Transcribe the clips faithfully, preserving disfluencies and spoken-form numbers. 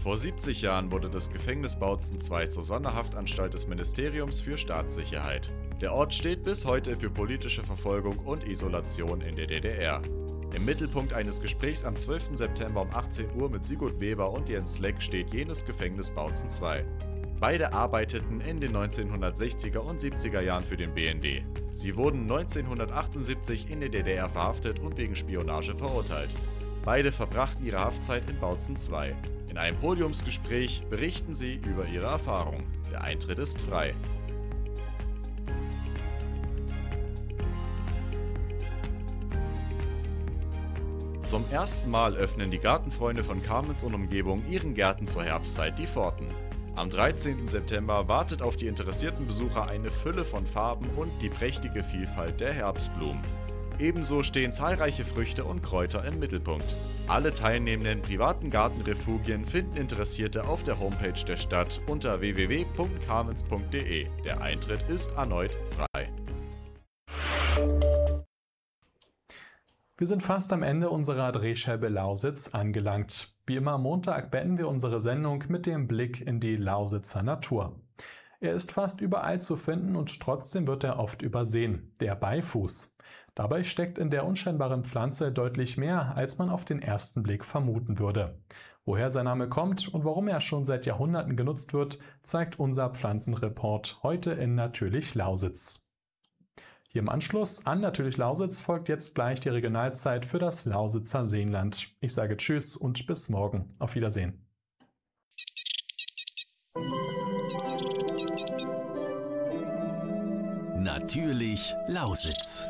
Vor siebzig Jahren wurde das Gefängnis Bautzen zwei zur Sonderhaftanstalt des Ministeriums für Staatssicherheit. Der Ort steht bis heute für politische Verfolgung und Isolation in der D D R. Im Mittelpunkt eines Gesprächs am zwölften September um achtzehn Uhr mit Sigurd Weber und Jens Leck steht jenes Gefängnis Bautzen zwei. Beide arbeiteten in den neunzehnhundertsechziger und siebziger Jahren für den B N D. Sie wurden neunzehnhundertachtundsiebzig in der D D R verhaftet und wegen Spionage verurteilt. Beide verbrachten ihre Haftzeit in Bautzen zwei. In einem Podiumsgespräch berichten sie über ihre Erfahrung. Der Eintritt ist frei. Zum ersten Mal öffnen die Gartenfreunde von Kamenz und Umgebung ihren Gärten zur Herbstzeit die Pforten. Am dreizehnten September wartet auf die interessierten Besucher eine Fülle von Farben und die prächtige Vielfalt der Herbstblumen. Ebenso stehen zahlreiche Früchte und Kräuter im Mittelpunkt. Alle teilnehmenden privaten Gartenrefugien finden Interessierte auf der Homepage der Stadt unter w w w punkt kamenz punkt de. Der Eintritt ist erneut frei. Wir sind fast am Ende unserer Drehscheibe Lausitz angelangt. Wie immer am Montag beenden wir unsere Sendung mit dem Blick in die Lausitzer Natur. Er ist fast überall zu finden und trotzdem wird er oft übersehen, der Beifuß. Dabei steckt in der unscheinbaren Pflanze deutlich mehr, als man auf den ersten Blick vermuten würde. Woher sein Name kommt und warum er schon seit Jahrhunderten genutzt wird, zeigt unser Pflanzenreport heute in Natürlich Lausitz. Hier im Anschluss an Natürlich Lausitz folgt jetzt gleich die Regionalzeit für das Lausitzer Seenland. Ich sage Tschüss und bis morgen. Auf Wiedersehen. Natürlich Lausitz.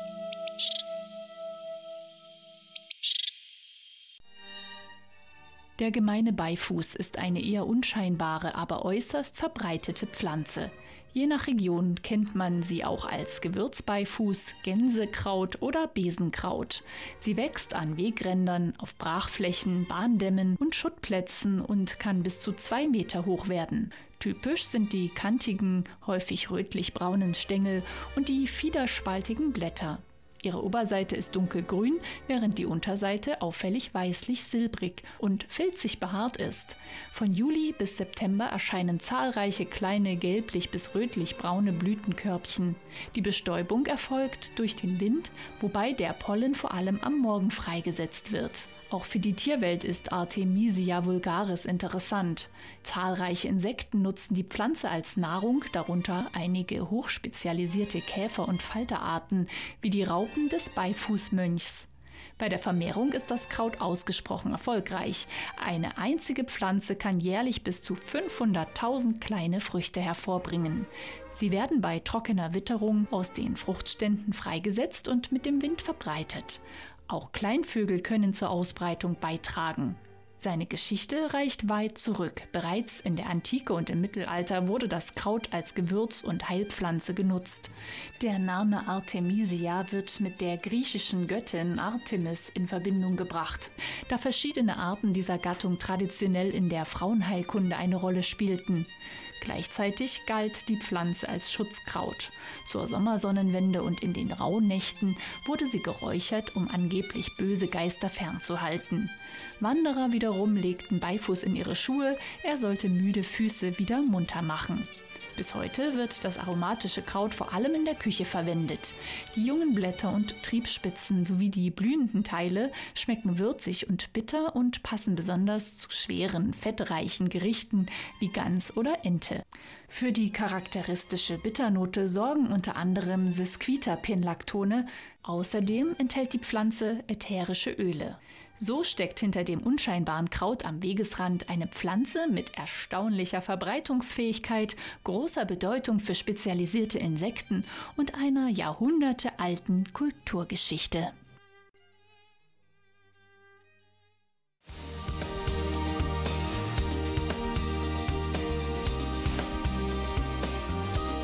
Der gemeine Beifuß ist eine eher unscheinbare, aber äußerst verbreitete Pflanze. Je nach Region kennt man sie auch als Gewürzbeifuß, Gänsekraut oder Besenkraut. Sie wächst an Wegrändern, auf Brachflächen, Bahndämmen und Schuttplätzen und kann bis zu zwei Meter hoch werden. Typisch sind die kantigen, häufig rötlich-braunen Stängel und die fiederspaltigen Blätter. Ihre Oberseite ist dunkelgrün, während die Unterseite auffällig weißlich-silbrig und filzig behaart ist. Von Juli bis September erscheinen zahlreiche kleine gelblich- bis rötlich-braune Blütenkörbchen. Die Bestäubung erfolgt durch den Wind, wobei der Pollen vor allem am Morgen freigesetzt wird. Auch für die Tierwelt ist Artemisia vulgaris interessant. Zahlreiche Insekten nutzen die Pflanze als Nahrung, darunter einige hochspezialisierte Käfer- und Falterarten, wie die Raupen des Beifußmönchs. Bei der Vermehrung ist das Kraut ausgesprochen erfolgreich. Eine einzige Pflanze kann jährlich bis zu fünfhunderttausend kleine Früchte hervorbringen. Sie werden bei trockener Witterung aus den Fruchtständen freigesetzt und mit dem Wind verbreitet. Auch Kleinvögel können zur Ausbreitung beitragen. Seine Geschichte reicht weit zurück. Bereits in der Antike und im Mittelalter wurde das Kraut als Gewürz- und Heilpflanze genutzt. Der Name Artemisia wird mit der griechischen Göttin Artemis in Verbindung gebracht, da verschiedene Arten dieser Gattung traditionell in der Frauenheilkunde eine Rolle spielten. Gleichzeitig galt die Pflanze als Schutzkraut. Zur Sommersonnenwende und in den Rauhnächten wurde sie geräuchert, um angeblich böse Geister fernzuhalten. Wanderer wiederum legten Beifuß in ihre Schuhe, er sollte müde Füße wieder munter machen. Bis heute wird das aromatische Kraut vor allem in der Küche verwendet. Die jungen Blätter und Triebspitzen sowie die blühenden Teile schmecken würzig und bitter und passen besonders zu schweren, fettreichen Gerichten wie Gans oder Ente. Für die charakteristische Bitternote sorgen unter anderem Sesquiterpenlactone. Außerdem enthält die Pflanze ätherische Öle. So steckt hinter dem unscheinbaren Kraut am Wegesrand eine Pflanze mit erstaunlicher Verbreitungsfähigkeit, großer Bedeutung für spezialisierte Insekten und einer jahrhundertealten Kulturgeschichte.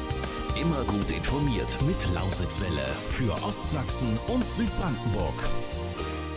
Immer gut informiert mit Lausitzwelle für Ostsachsen und Südbrandenburg.